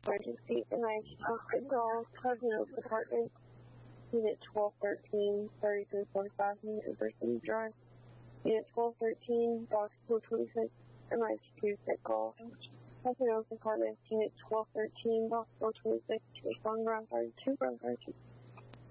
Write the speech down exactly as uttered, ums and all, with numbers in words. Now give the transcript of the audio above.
Emergency M I Hospital Call, Cosmos Department, Unit twelve thirteen, thirty-three forty-five, University Drive. Unit twelve thirteen, Box four twenty-six, M I two sick call. Cosmos Department, Unit twelve thirteen, Box four twenty-six, respond ground guard two, ground guard two.